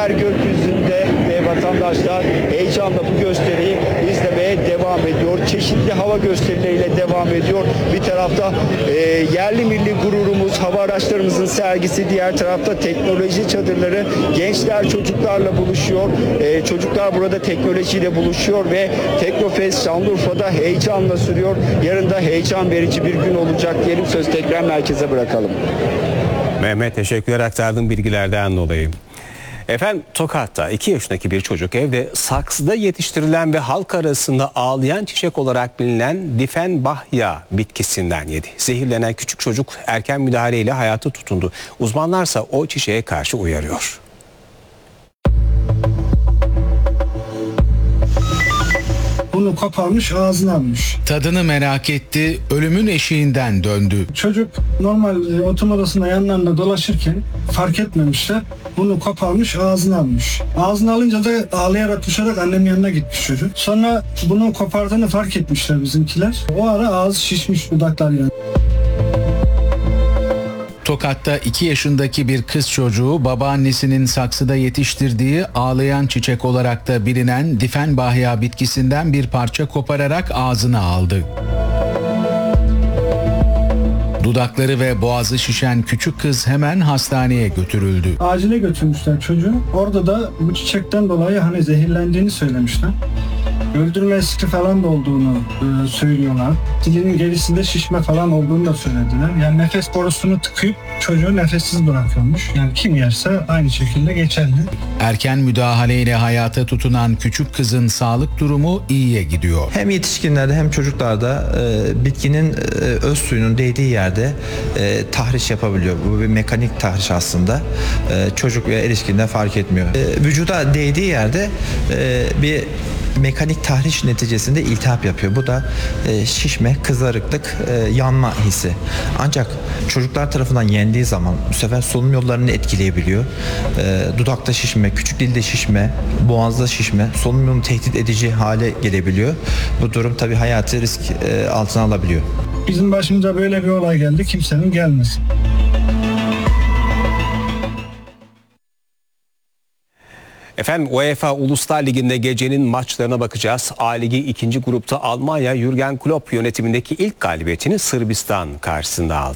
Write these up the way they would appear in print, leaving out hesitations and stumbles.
Renkler gökyüzünde ve vatandaşlar heyecanla bu gösteriyi izlemeye devam ediyor. Çeşitli hava gösterileriyle devam ediyor. Bir tarafta yerli milli gururumuz, hava araçlarımızın sergisi, diğer tarafta teknoloji çadırları, gençler çocuklarla buluşuyor. Çocuklar burada teknolojiyle buluşuyor ve Teknofest Şanlıurfa'da heyecanla sürüyor. Yarın da heyecan verici bir gün olacak diyelim. Söz tekrar merkeze bırakalım. Mehmet, teşekkürler aktardığın bilgilerden dolayı. Efendim, Tokat'ta 2 yaşındaki bir çocuk evde saksıda yetiştirilen ve halk arasında ağlayan çiçek olarak bilinen Difenbahya bitkisinden yedi. Zehirlenen küçük çocuk erken müdahaleyle hayata tutundu. Uzmanlarsa o çiçeğe karşı uyarıyor. Bunu koparmış, ağzına almış. Tadını merak etti, ölümün eşiğinden döndü. Çocuk normal oturma odasında yanlarında dolaşırken fark etmemişler. Bunu koparmış, ağzına almış. Ağzına alınca da ağlayarak, düşerek annemin yanına gitmiş çocuk. Sonra bunu kopardığını fark etmişler bizimkiler. O ara ağzı şişmiş, dudaklar yani. Tokat'ta 2 yaşındaki bir kız çocuğu babaannesinin saksıda yetiştirdiği ağlayan çiçek olarak da bilinen Difenbahya bitkisinden bir parça kopararak ağzına aldı. Dudakları ve boğazı şişen küçük kız hemen hastaneye götürüldü. Acile götürmüşler çocuğu. Orada da bu çiçekten dolayı zehirlendiğini söylemişler. Öldürme riski falan da olduğunu söylüyorlar. Dilinin gerisinde şişme falan olduğunu da söylediler. Yani nefes borusunu tıkayıp çocuğu nefessiz bırakıyormuş. Yani kim yerse aynı şekilde geçerli. Erken müdahaleyle hayata tutunan küçük kızın sağlık durumu iyiye gidiyor. Hem yetişkinlerde hem çocuklarda bitkinin öz suyunun değdiği yerde tahriş yapabiliyor. Bu bir mekanik tahriş aslında. Çocuk ve erişkinde fark etmiyor. Vücuda değdiği yerde bir mekanik tahriş neticesinde iltihap yapıyor. Bu da şişme, kızarıklık, yanma hissi. Ancak çocuklar tarafından yendiği zaman bu sefer solunum yollarını etkileyebiliyor. Dudakta şişme, küçük dilde şişme, boğazda şişme, solunum yolunu tehdit edici hale gelebiliyor. Bu durum tabii hayatı risk altına alabiliyor. Bizim başımıza böyle bir olay geldi, kimsenin gelmesin. Efendim, UEFA Uluslar Ligi'nde gecenin maçlarına bakacağız. A Ligi 2. grupta Almanya Jürgen Klopp yönetimindeki ilk galibiyetini Sırbistan karşısında aldı.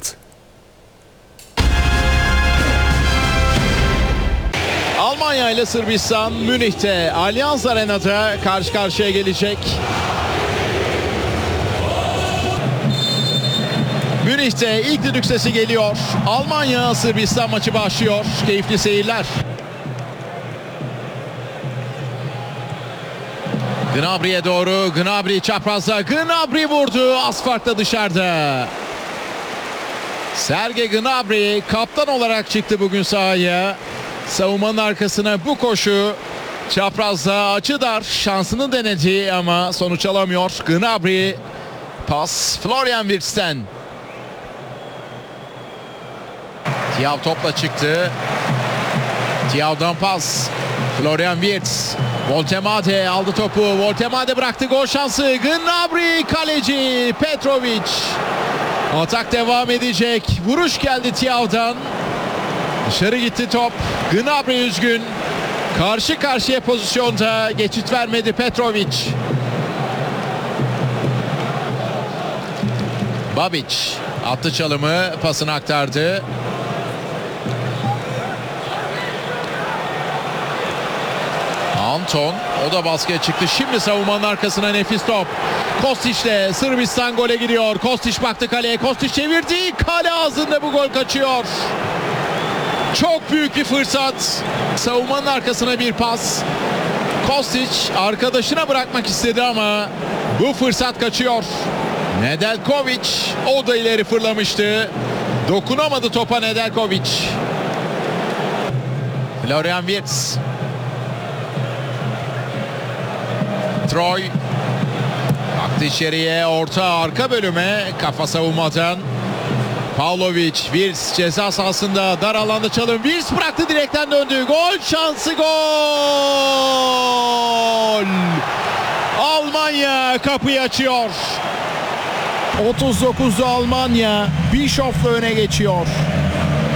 Almanya ile Sırbistan Münih'te Allianz Arena'da karşı karşıya gelecek. Münih'te ilk düdük sesi geliyor. Almanya Sırbistan maçı başlıyor. Keyifli seyirler. Gnabry'e doğru. Gnabry çaprazda. Gnabry vurdu. Az farkla dışarıda. Serge Gnabry kaptan olarak çıktı bugün sahaya. Savunmanın arkasına bu koşu. Çaprazda açı dar. Şansını denedi ama sonuç alamıyor. Gnabry. Pas Florian Wirtz'ten. Thiaw topla çıktı. Thiaw'dan pas. Florian Wirtz. Voltemade aldı topu. Voltemade bıraktı, gol şansı. Gnabry kaleci Petrovic. Atak devam edecek. Vuruş geldi Thiaw'dan. Dışarı gitti top. Gnabry üzgün. Karşı karşıya pozisyonda geçit vermedi Petrovic. Babic attı çalımı, pasını aktardı. Anton, o da baskıya çıktı. Şimdi savunmanın arkasına nefis top. Kostic'le Sırbistan gole gidiyor. Kostic baktı kaleye. Kostic çevirdi. Kale ağzında bu gol kaçıyor. Çok büyük bir fırsat. Savunmanın arkasına bir pas. Kostic arkadaşına bırakmak istedi ama bu fırsat kaçıyor. Nedeljkovic o da ileri fırlamıştı. Dokunamadı topa Nedeljkovic. Florian Wirtz. Troy baktı içeriye, orta arka bölüme, kafa savunmadan Pavlovic. Wirtz ceza sahasında, dar alanda çalım. Wirtz bıraktı, direkten döndü. Gol şansı, gol! Almanya kapıyı açıyor. 39'da Almanya Bischof'la öne geçiyor.